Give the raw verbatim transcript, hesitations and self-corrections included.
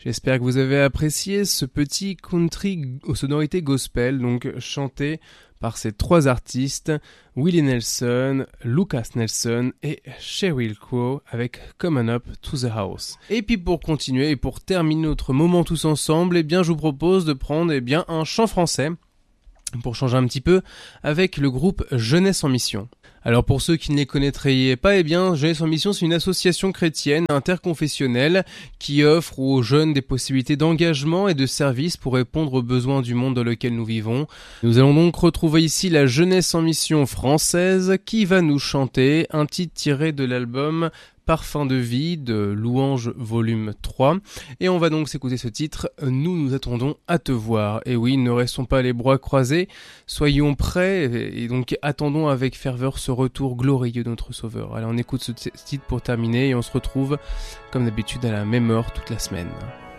J'espère que vous avez apprécié ce petit country aux sonorités gospel, donc chanté par ces trois artistes, Willie Nelson, Lucas Nelson et Sheryl Crow avec Coming Up to the House. Et puis pour continuer et pour terminer notre moment tous ensemble, eh bien je vous propose de prendre eh bien un chant français pour changer un petit peu avec le groupe Jeunesse en Mission. Alors pour ceux qui ne les connaîtraient pas, eh bien Jeunesse en Mission, c'est une association chrétienne interconfessionnelle qui offre aux jeunes des possibilités d'engagement et de service pour répondre aux besoins du monde dans lequel nous vivons. Nous allons donc retrouver ici la Jeunesse en Mission française qui va nous chanter un titre tiré de l'album Parfum de vie de Louange volume trois. Et on va donc s'écouter ce titre, Nous nous attendons à te voir. Et oui, ne restons pas les bras croisés, soyons prêts et donc attendons avec ferveur ce retour glorieux de notre Sauveur. Allez, on écoute ce titre pour terminer et on se retrouve comme d'habitude à la même heure toute la semaine.